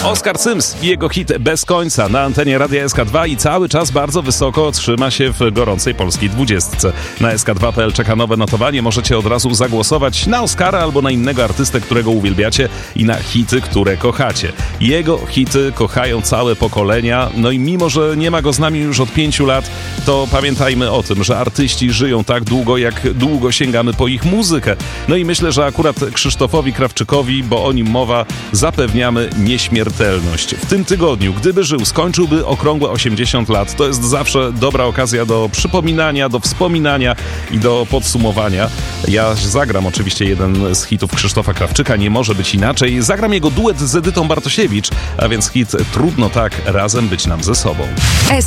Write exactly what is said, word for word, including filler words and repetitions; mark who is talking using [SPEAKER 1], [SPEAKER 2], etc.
[SPEAKER 1] Oskar Sims i jego hit Bez końca na antenie Radia S K dwa i cały czas bardzo wysoko trzyma się w gorącej polskiej dwudziestce. Na S K dwa kropka p l czeka nowe notowanie. Możecie od razu zagłosować na Oskara albo na innego artystę, którego uwielbiacie i na hity, które kochacie. Jego hity kochają całe pokolenia, no i mimo, że nie ma go z nami już od pięciu lat, to pamiętajmy o tym, że artyści żyją tak długo, jak długo sięgamy po ich muzykę. No i myślę, że akurat Krzysztofowi Krawczykowi, bo o nim mowa, zapewniamy nieśmiertelność. W tym tygodniu, gdyby żył, skończyłby okrągłe osiemdziesiąt lat. To jest zawsze dobra okazja do przypominania, do wspominania i do podsumowania. Ja zagram oczywiście jeden z hitów Krzysztofa Krawczyka, nie może być inaczej. Zagram jego duet z Edytą Bartosiewicz, a więc hit Trudno tak razem być nam ze sobą.